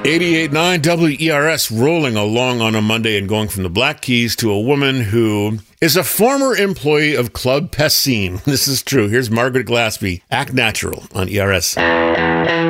88.9 WERS rolling along on a Monday and going from the Black Keys to a woman who is a former employee of Club Pessin. This is true. Here's Margaret Glaspie, Act Natural on ERS.